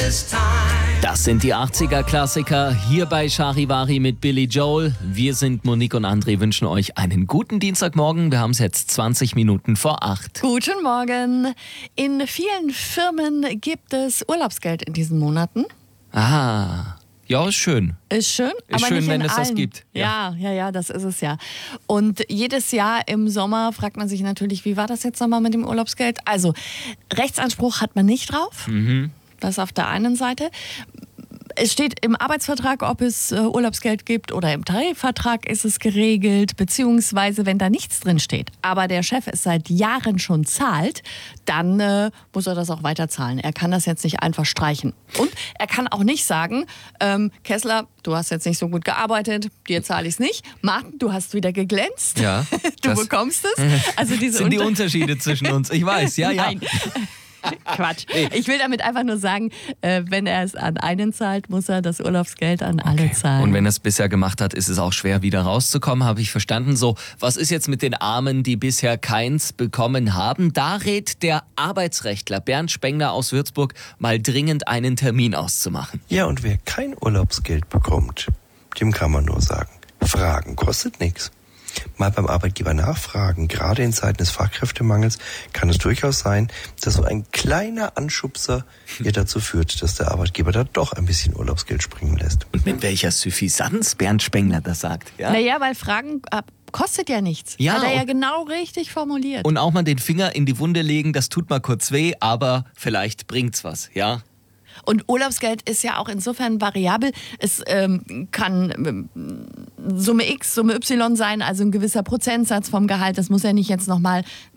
Das sind die 80er-Klassiker hier bei Charivari mit Billy Joel. Wir sind Monique und André, wünschen euch einen guten Dienstagmorgen. Wir haben es jetzt 20 Minuten vor 8. Guten Morgen. In vielen Firmen gibt es Urlaubsgeld in diesen Monaten. Ah, ja, ist schön. Ist schön, Ist aber schön, nicht wenn in es allen. das gibt. Ja, das ist es ja. Und jedes Jahr im Sommer fragt man sich natürlich, wie war das jetzt nochmal mit dem Urlaubsgeld? Also, Rechtsanspruch hat man nicht drauf. Das auf der einen Seite. Es steht im Arbeitsvertrag, ob es Urlaubsgeld gibt, oder im Tarifvertrag ist es geregelt, beziehungsweise wenn da nichts drin steht, aber der Chef es seit Jahren schon zahlt, dann muss er das auch weiter zahlen. Er kann das jetzt nicht einfach streichen. Und er kann auch nicht sagen, Kessler, du hast jetzt nicht so gut gearbeitet, dir zahle ich es nicht. Martin, du hast wieder geglänzt, Ja, du bekommst es. Also diese sind die Unterschiede zwischen uns. Ich weiß, ja. Nein. Quatsch. Ich will damit einfach nur sagen, wenn er es an einen zahlt, muss er das Urlaubsgeld an alle zahlen. Und wenn er es bisher gemacht hat, ist es auch schwer, wieder rauszukommen, habe ich verstanden. So, was ist jetzt mit den Armen, die bisher keins bekommen haben? Da rät der Arbeitsrechtler Bernd Spengler aus Würzburg, mal dringend einen Termin auszumachen. Ja, und wer kein Urlaubsgeld bekommt, dem kann man nur sagen, Fragen kostet nichts. Mal beim Arbeitgeber nachfragen. Gerade in Zeiten des Fachkräftemangels kann es durchaus sein, dass so ein kleiner Anschubser hier dazu führt, dass der Arbeitgeber da doch ein bisschen Urlaubsgeld springen lässt. Und mit welcher Suffisanz Bernd Spengler das sagt. Ja? Naja, weil Fragen kostet ja nichts. Ja, hat er ja genau richtig formuliert. Und auch mal den Finger in die Wunde legen, das tut mal kurz weh, aber vielleicht bringt's was, ja? Und Urlaubsgeld ist ja auch insofern variabel. Es kann Summe X, Summe Y sein, also ein gewisser Prozentsatz vom Gehalt. Das muss ja nicht jetzt nochmal